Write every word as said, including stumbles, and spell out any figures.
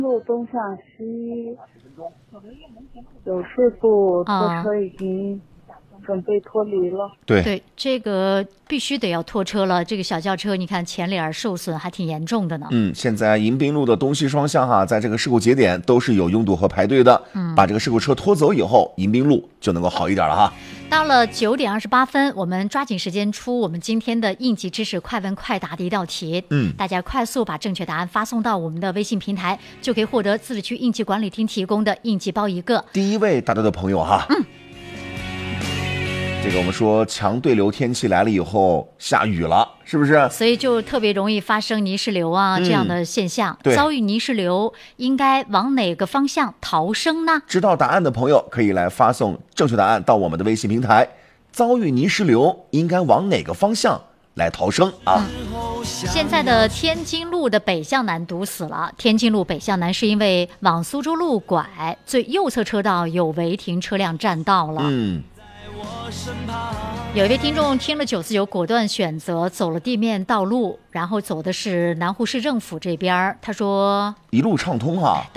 路东向西，有事故，拖车已经准备脱离了。 对对，这个必须得要拖车了。这个小轿车，你看前脸受损还挺严重的呢。 嗯，现在迎宾路的东西双向哈，在这个事故节点都是有拥堵和排队的。嗯，把这个事故车拖走以后，迎宾路就能够好一点了哈。 到了九点二十八分，我们抓紧时间出我们今天的应急知识快问快答的一道题。 嗯， 大家快速把正确答案发送到我们的微信平台，就可以获得自治区应急管理厅提供的应急包一个。 第一位答对的朋友哈， 嗯。 这个我们说强对流天气来了以后下雨了，是不是？ 所以就特别容易发生泥石流啊、嗯、这样的现象。遭遇泥石流应该往哪个方向逃生呢？ 知道答案的朋友可以来发送正确答案到我们的微信平台。遭遇泥石流应该往哪个方向来逃生啊？ 嗯、现在的天津路的北向南堵死了。天津路北向南是因为往苏州路拐，最右侧车道有违停车辆占道了。 嗯。 有一位听众听了九四九，果断选择走了地面道路，然后走的是南湖市政府这边。他说：“ 一路畅通哈、啊。”